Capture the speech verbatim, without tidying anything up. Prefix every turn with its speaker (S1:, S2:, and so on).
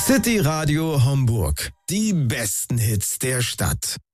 S1: City Radio Homburg. Die besten Hits der Stadt.